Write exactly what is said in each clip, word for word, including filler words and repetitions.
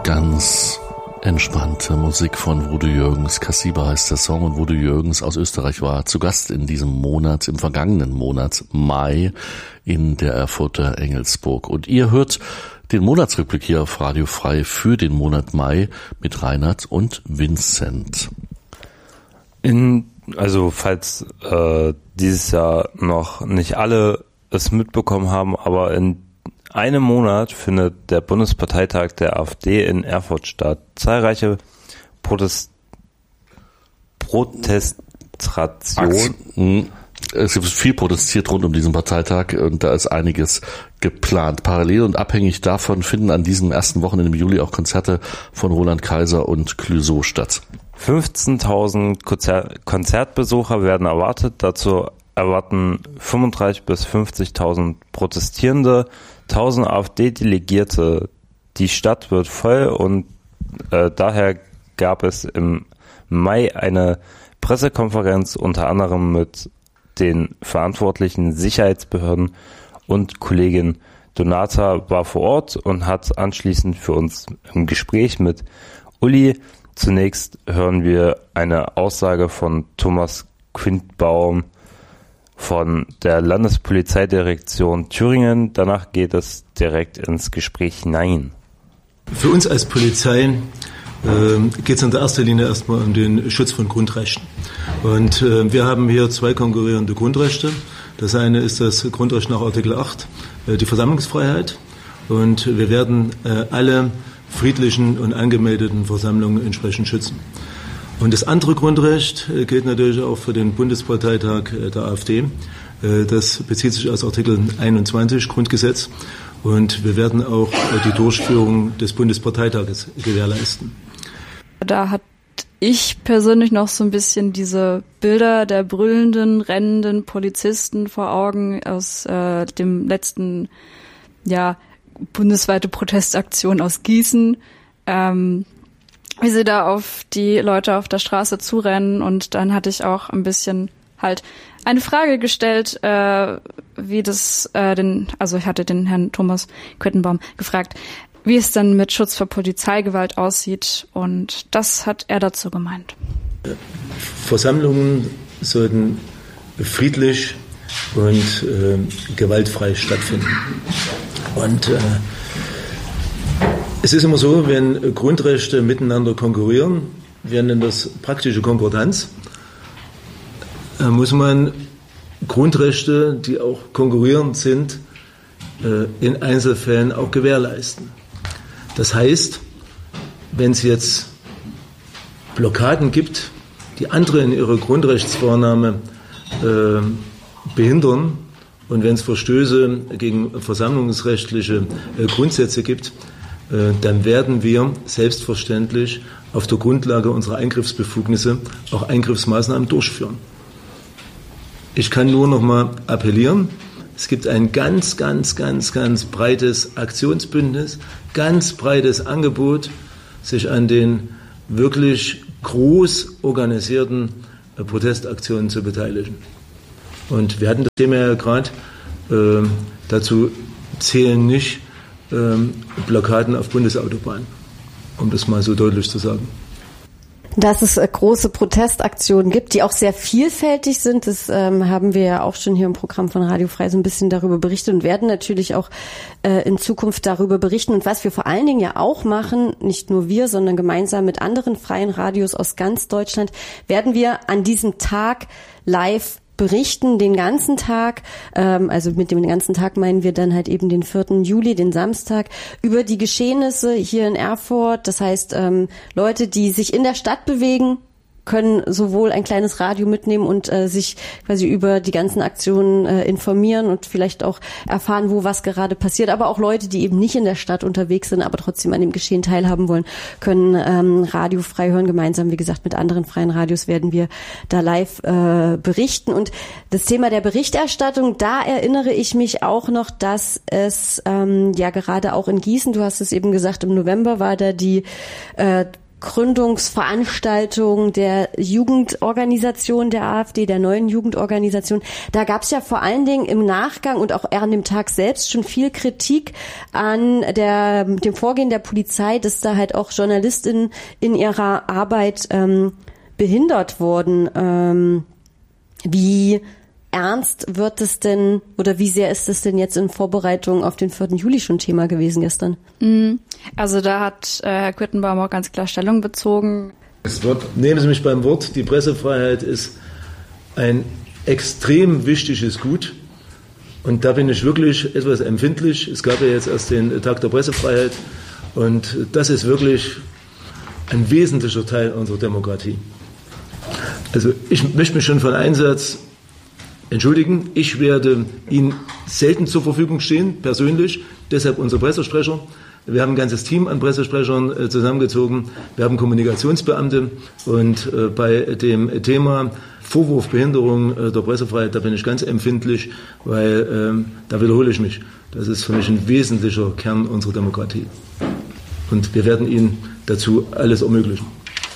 Ganz entspannte Musik von Udo Jürgens. Kassiba heißt der Song, und Udo Jürgens aus Österreich war zu Gast in diesem Monat, im vergangenen Monat Mai in der Erfurter Engelsburg. Und ihr hört den Monatsrückblick hier auf Radio Frei für den Monat Mai mit Reinhard und Vincent. In, also falls äh, dieses Jahr noch nicht alle es mitbekommen haben, aber in einem Monat findet der Bundesparteitag der AfD in Erfurt statt. Zahlreiche Protest Protestationen. Es wird viel protestiert rund um diesen Parteitag und da ist einiges geplant. Parallel und abhängig davon finden an diesem ersten Wochenende im Juli auch Konzerte von Roland Kaiser und Clouseau statt. fünfzehntausend Konzer- Konzertbesucher werden erwartet. Dazu erwarten fünfunddreißigtausend bis fünfzigtausend Protestierende, tausend AfD-Delegierte. Die Stadt wird voll und äh, daher gab es im Mai eine Pressekonferenz unter anderem mit den verantwortlichen Sicherheitsbehörden, und Kollegin Donata war vor Ort und hat anschließend für uns im Gespräch mit Uli. Zunächst hören wir eine Aussage von Thomas Quintbaum von der Landespolizeidirektion Thüringen. Danach geht es direkt ins Gespräch hinein. Für uns als Polizei äh, geht es in der ersten Linie erstmal um den Schutz von Grundrechten. Und äh, wir haben hier zwei konkurrierende Grundrechte. Das eine ist das Grundrecht nach Artikel acht, äh, die Versammlungsfreiheit. Und wir werden äh, alle friedlichen und angemeldeten Versammlungen entsprechend schützen. Und das andere Grundrecht gilt natürlich auch für den Bundesparteitag der AfD. Das bezieht sich aus Artikel einundzwanzig Grundgesetz. Und wir werden auch die Durchführung des Bundesparteitages gewährleisten. Da hat ich persönlich noch so ein bisschen diese Bilder der brüllenden, rennenden Polizisten vor Augen aus äh, dem letzten, ja, bundesweite Protestaktion aus Gießen. Ähm, wie sie da auf die Leute auf der Straße zurennen, und dann hatte ich auch ein bisschen halt eine Frage gestellt, äh, wie das äh, den, also ich hatte den Herrn Thomas Quittenbaum gefragt, wie es dann mit Schutz vor Polizeigewalt aussieht, und das hat er dazu gemeint. Versammlungen sollten friedlich und äh, gewaltfrei stattfinden. Und äh, es ist immer so, wenn Grundrechte miteinander konkurrieren, wir nennen das praktische Konkordanz, äh, muss man Grundrechte, die auch konkurrierend sind, äh, in Einzelfällen auch gewährleisten. Das heißt, wenn es jetzt Blockaden gibt, die andere in ihrer Grundrechtswahrnahme äh, behindern, und wenn es Verstöße gegen versammlungsrechtliche äh, Grundsätze gibt, äh, dann werden wir selbstverständlich auf der Grundlage unserer Eingriffsbefugnisse auch Eingriffsmaßnahmen durchführen. Ich kann nur noch mal appellieren, es gibt ein ganz, ganz, ganz, ganz breites Aktionsbündnis, ganz breites Angebot, sich an den wirklich groß organisierten äh, Protestaktionen zu beteiligen. Und wir hatten das Thema ja gerade, äh, dazu zählen nicht äh, Blockaden auf Bundesautobahnen, um das mal so deutlich zu sagen. Dass es äh, große Protestaktionen gibt, die auch sehr vielfältig sind, das ähm, haben wir ja auch schon hier im Programm von Radio Frei so ein bisschen darüber berichtet und werden natürlich auch äh, in Zukunft darüber berichten. Und was wir vor allen Dingen ja auch machen, nicht nur wir, sondern gemeinsam mit anderen freien Radios aus ganz Deutschland, werden wir an diesem Tag live berichten, den ganzen Tag, ähm, also mit dem ganzen Tag meinen wir dann halt eben den vierten Juli, den Samstag, über die Geschehnisse hier in Erfurt. Das heißt, ähm, Leute, die sich in der Stadt bewegen, können sowohl ein kleines Radio mitnehmen und äh, sich quasi über die ganzen Aktionen äh, informieren und vielleicht auch erfahren, wo was gerade passiert. Aber auch Leute, die eben nicht in der Stadt unterwegs sind, aber trotzdem an dem Geschehen teilhaben wollen, können ähm, Radio frei hören. Gemeinsam, wie gesagt, mit anderen freien Radios werden wir da live äh, berichten. Und das Thema der Berichterstattung, da erinnere ich mich auch noch, dass es ähm, ja gerade auch in Gießen, du hast es eben gesagt, im November war da die äh, Gründungsveranstaltung der Jugendorganisation der AfD, der neuen Jugendorganisation. Da gab es ja vor allen Dingen im Nachgang und auch an dem Tag selbst schon viel Kritik an der, dem Vorgehen der Polizei, dass da halt auch JournalistInnen in ihrer Arbeit ähm, behindert wurden. Ähm, wie ernst wird es denn oder wie sehr ist es denn jetzt in Vorbereitung auf den vierten Juli schon Thema gewesen gestern? Also da hat äh, Herr Quittenbaum auch ganz klar Stellung bezogen. Es wird, nehmen Sie mich beim Wort, die Pressefreiheit ist ein extrem wichtiges Gut und da bin ich wirklich etwas empfindlich. Es gab ja jetzt erst den Tag der Pressefreiheit und das ist wirklich ein wesentlicher Teil unserer Demokratie. Also ich möchte mich schon von Einsatz entschuldigen, ich werde Ihnen selten zur Verfügung stehen, persönlich, deshalb unser Pressesprecher. Wir haben ein ganzes Team an Pressesprechern äh, zusammengezogen, wir haben Kommunikationsbeamte und äh, bei dem Thema Vorwurf Behinderung äh, der Pressefreiheit, da bin ich ganz empfindlich, weil äh, da wiederhole ich mich, das ist für mich ein wesentlicher Kern unserer Demokratie. Und wir werden Ihnen dazu alles ermöglichen.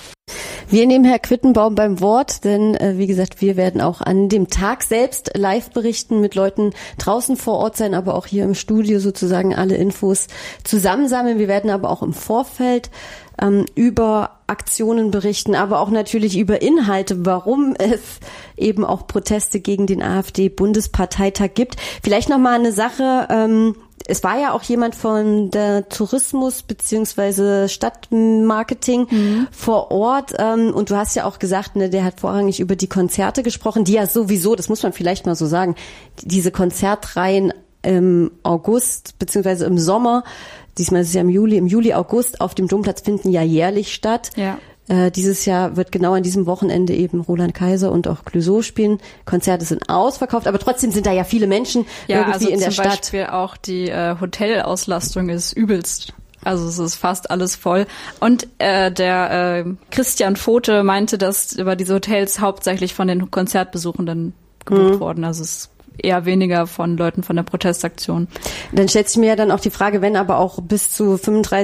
Wir nehmen Herr Quittenbaum beim Wort, denn äh, wie gesagt, wir werden auch an dem Tag selbst live berichten, mit Leuten draußen vor Ort sein, aber auch hier im Studio sozusagen alle Infos zusammensammeln. Wir werden aber auch im Vorfeld ähm, über Aktionen berichten, aber auch natürlich über Inhalte, warum es eben auch Proteste gegen den AfD-Bundesparteitag gibt. Vielleicht noch mal eine Sache, ähm, es war ja auch jemand von der Tourismus beziehungsweise Stadtmarketing mhm. vor Ort ähm, und du hast ja auch gesagt, ne, der hat vorrangig über die Konzerte gesprochen, die ja sowieso, das muss man vielleicht mal so sagen, diese Konzertreihen im August beziehungsweise im Sommer, diesmal ist es ja im Juli, im Juli, August auf dem Domplatz finden ja jährlich statt. Ja. Äh, dieses Jahr wird genau an diesem Wochenende eben Roland Kaiser und auch Clouseau spielen. Konzerte sind ausverkauft, aber trotzdem sind da ja viele Menschen ja, irgendwie also in der Stadt. Ja, also zum Beispiel auch die äh, Hotelauslastung ist übelst. Also es ist fast alles voll. Und äh, der äh, Christian Vote meinte, dass über diese Hotels hauptsächlich von den Konzertbesuchenden gebucht mhm. wurden. Also es ist eher weniger von Leuten von der Protestaktion. Dann stellt sich mir ja dann auch die Frage, wenn aber auch bis zu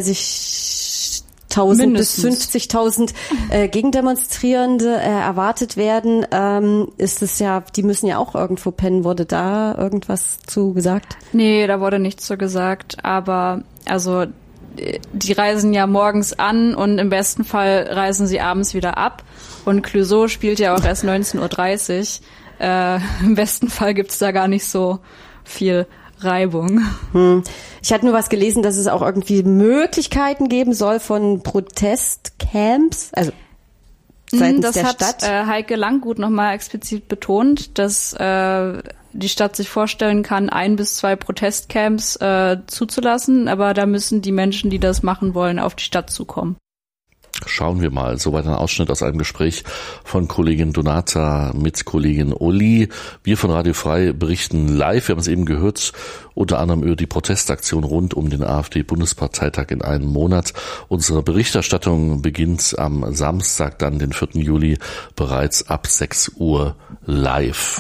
fünfunddreißigtausend bis fünfzigtausend äh, Gegendemonstrierende äh, erwartet werden, ähm, ist es ja, die müssen ja auch irgendwo pennen. Wurde da irgendwas zu gesagt? Nee, da wurde nichts zu gesagt, aber also die reisen ja morgens an und im besten Fall reisen sie abends wieder ab und Clouseau spielt ja auch erst neunzehn Uhr dreißig. Äh, im besten Fall gibt's da gar nicht so viel Reibung. Hm. Ich hatte nur was gelesen, dass es auch irgendwie Möglichkeiten geben soll von Protestcamps, also seitens das der hat, Stadt. Äh, Heike Langgut nochmal explizit betont, dass äh, die Stadt sich vorstellen kann, ein bis zwei Protestcamps äh, zuzulassen, aber da müssen die Menschen, die das machen wollen, auf die Stadt zukommen. Schauen wir mal. Soweit ein Ausschnitt aus einem Gespräch von Kollegin Donata mit Kollegin Uli. Wir von Radio Frei berichten live, wir haben es eben gehört, unter anderem über die Protestaktion rund um den AfD-Bundesparteitag in einem Monat. Unsere Berichterstattung beginnt am Samstag, dann den vierten Juli, bereits ab sechs Uhr live.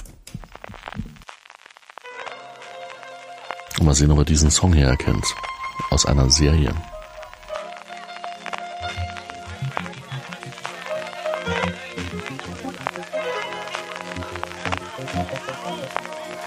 Mal sehen, ob er diesen Song hier erkennt. Aus einer Serie.